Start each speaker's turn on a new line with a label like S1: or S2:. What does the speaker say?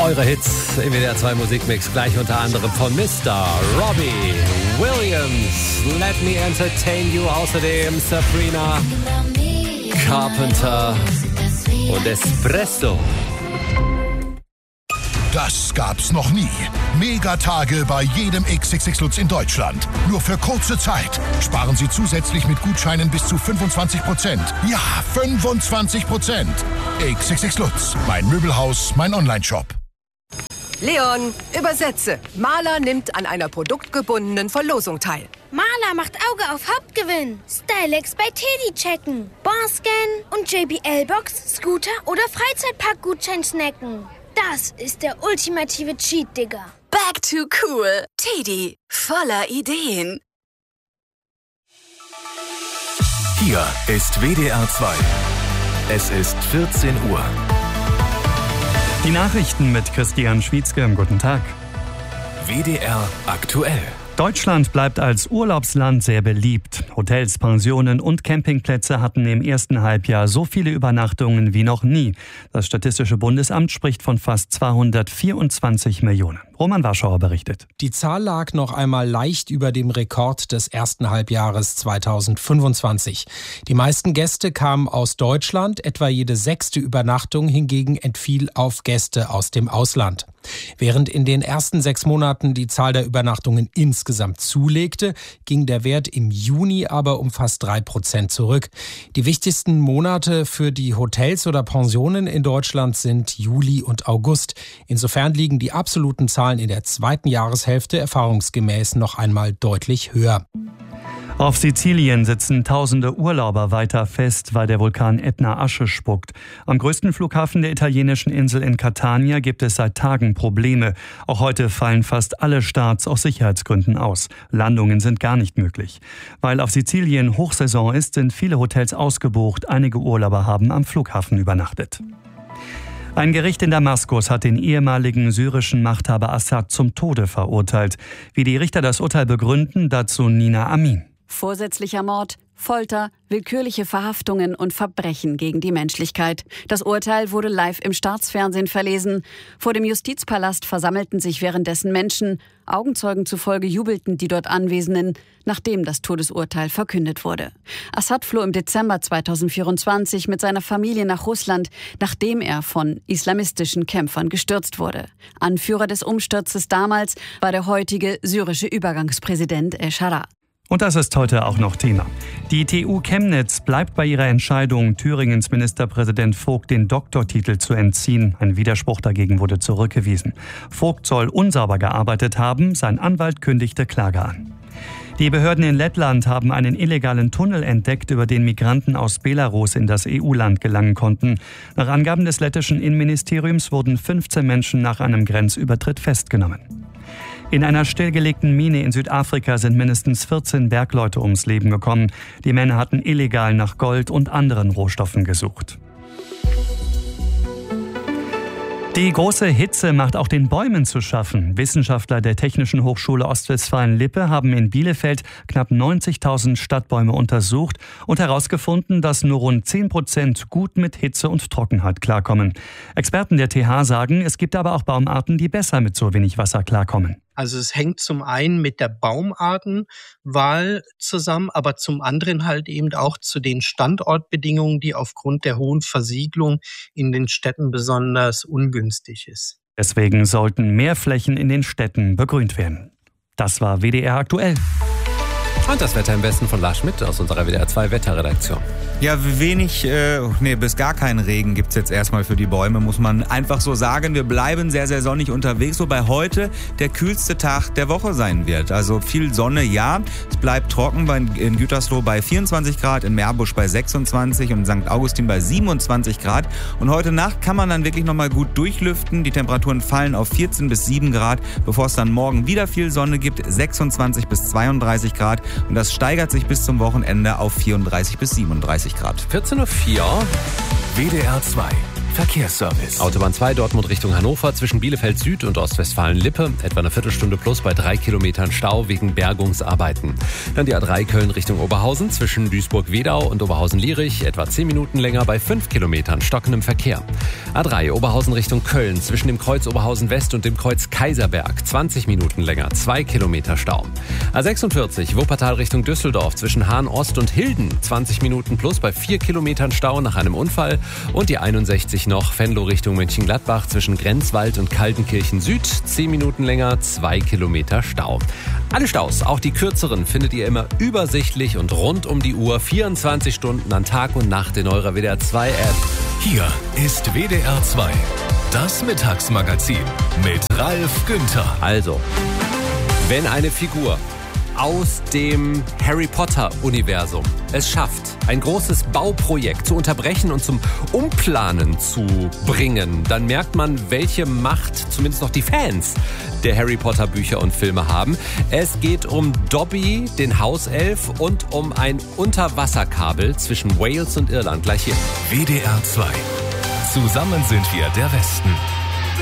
S1: Eure Hits im WDR 2 Musikmix, gleich unter anderem von Mr. Robbie Williams. Let Me Entertain You, außerdem Sabrina Carpenter und Espresso.
S2: Das gab's noch nie. Megatage bei jedem XXX Lutz in Deutschland. Nur für kurze Zeit. Sparen Sie zusätzlich mit Gutscheinen bis zu 25%. Ja, 25%. XXX Lutz. Mein Möbelhaus, mein Onlineshop.
S3: Leon, übersetze. Maler nimmt an einer produktgebundenen Verlosung teil.
S4: Maler macht Auge auf Hauptgewinn. Stylex bei Teddy checken. Barscan und JBL-Box, Scooter oder Freizeitpark-Gutschein snacken. Das ist der ultimative Cheat, Digga.
S5: Back to cool. Teddy, voller Ideen.
S6: Hier ist WDR 2. Es ist 14 Uhr.
S7: Die Nachrichten mit Christian Schwietzke. Guten Tag.
S6: WDR aktuell.
S7: Deutschland bleibt als Urlaubsland sehr beliebt. Hotels, Pensionen und Campingplätze hatten im ersten Halbjahr so viele Übernachtungen wie noch nie. Das Statistische Bundesamt spricht von fast 224 Millionen. Roman Warschauer berichtet.
S8: Die Zahl lag noch einmal leicht über dem Rekord des ersten Halbjahres 2025. Die meisten Gäste kamen aus Deutschland, etwa jede 6. Übernachtung hingegen entfiel auf Gäste aus dem Ausland. Während in den ersten 6 Monaten die Zahl der Übernachtungen insgesamt zulegte, ging der Wert im Juni aber um fast 3% zurück. Die wichtigsten Monate für die Hotels oder Pensionen in Deutschland sind Juli und August. Insofern liegen die absoluten Zahlen in der zweiten Jahreshälfte erfahrungsgemäß noch einmal deutlich höher.
S7: Auf Sizilien sitzen tausende Urlauber weiter fest, weil der Vulkan Ätna Asche spuckt. Am größten Flughafen der italienischen Insel in Catania gibt es seit Tagen Probleme. Auch heute fallen fast alle Starts aus Sicherheitsgründen aus. Landungen sind gar nicht möglich. Weil auf Sizilien Hochsaison ist, sind viele Hotels ausgebucht. Einige Urlauber haben am Flughafen übernachtet. Ein Gericht in Damaskus hat den ehemaligen syrischen Machthaber Assad zum Tode verurteilt. Wie die Richter das Urteil begründen, dazu Nina Amin.
S9: Vorsätzlicher Mord, Folter, willkürliche Verhaftungen und Verbrechen gegen die Menschlichkeit. Das Urteil wurde live im Staatsfernsehen verlesen. Vor dem Justizpalast versammelten sich währenddessen Menschen. Augenzeugen zufolge jubelten die dort Anwesenden, nachdem das Todesurteil verkündet wurde. Assad floh im Dezember 2024 mit seiner Familie nach Russland, nachdem er von islamistischen Kämpfern gestürzt wurde. Anführer des Umsturzes damals war der heutige syrische Übergangspräsident El-Shara.
S7: Und das ist heute auch noch Thema. Die TU Chemnitz bleibt bei ihrer Entscheidung, Thüringens Ministerpräsident Vogt den Doktortitel zu entziehen. Ein Widerspruch dagegen wurde zurückgewiesen. Vogt soll unsauber gearbeitet haben, sein Anwalt kündigte Klage an. Die Behörden in Lettland haben einen illegalen Tunnel entdeckt, über den Migranten aus Belarus in das EU-Land gelangen konnten. Nach Angaben des lettischen Innenministeriums wurden 15 Menschen nach einem Grenzübertritt festgenommen. In einer stillgelegten Mine in Südafrika sind mindestens 14 Bergleute ums Leben gekommen. Die Männer hatten illegal nach Gold und anderen Rohstoffen gesucht. Die große Hitze macht auch den Bäumen zu schaffen. Wissenschaftler der Technischen Hochschule Ostwestfalen-Lippe haben in Bielefeld knapp 90.000 Stadtbäume untersucht und herausgefunden, dass nur rund 10% gut mit Hitze und Trockenheit klarkommen. Experten der TH sagen, es gibt aber auch Baumarten, die besser mit so wenig Wasser klarkommen.
S10: Also es hängt zum einen mit der Baumartenwahl zusammen, aber zum anderen halt eben auch zu den Standortbedingungen, die aufgrund der hohen Versiegelung in den Städten besonders ungünstig ist.
S7: Deswegen sollten mehr Flächen in den Städten begrünt werden. Das war WDR aktuell.
S1: Und das Wetter im Westen von Lars Schmidt aus unserer WDR 2 Wetterredaktion.
S11: Ja, bis gar keinen Regen gibt's jetzt erstmal für die Bäume, muss man einfach so sagen. Wir bleiben sehr, sehr sonnig unterwegs, wobei heute der kühlste Tag der Woche sein wird. Also viel Sonne, ja. Es bleibt trocken in Gütersloh bei 24 Grad, in Meerbusch bei 26 und in St. Augustin bei 27 Grad. Und heute Nacht kann man dann wirklich nochmal gut durchlüften. Die Temperaturen fallen auf 14 bis 7 Grad, bevor es dann morgen wieder viel Sonne gibt, 26 bis 32 Grad. Und das steigert sich bis zum Wochenende auf 34 bis 37 Grad.
S1: 14:04 Uhr.
S6: WDR 2 Verkehrsservice.
S1: Autobahn 2 Dortmund Richtung Hannover zwischen Bielefeld Süd und Ostwestfalen-Lippe. Etwa eine Viertelstunde plus bei 3 Kilometern Stau wegen Bergungsarbeiten. Dann die A3 Köln Richtung Oberhausen zwischen Duisburg-Wedau und Oberhausen-Lierich. Etwa 10 Minuten länger bei 5 Kilometern stockendem Verkehr. A3 Oberhausen Richtung Köln zwischen dem Kreuz Oberhausen West und dem Kreuz Kaiserberg. 20 Minuten länger, 2 Kilometer Stau. A46 Wuppertal Richtung Düsseldorf zwischen Hahn Ost und Hilden. 20 Minuten plus bei 4 Kilometern Stau nach einem Unfall. Und die 61 noch Venlo Richtung Mönchengladbach zwischen Grenzwald und Kaltenkirchen Süd. 10 Minuten länger, 2 Kilometer Stau. Alle Staus, auch die kürzeren, findet ihr immer übersichtlich und rund um die Uhr 24 Stunden an Tag und Nacht in eurer WDR 2 App.
S6: Hier ist WDR 2, das Mittagsmagazin mit Ralf Günther.
S1: Also, wenn eine Figur aus dem Harry Potter-Universum es schafft, ein großes Bauprojekt zu unterbrechen und zum Umplanen zu bringen, dann merkt man, welche Macht zumindest noch die Fans der Harry Potter Bücher und Filme haben. Es geht um Dobby, den Hauself, und um ein Unterwasserkabel zwischen Wales und Irland. Gleich hier.
S6: WDR 2. Zusammen sind wir der Westen.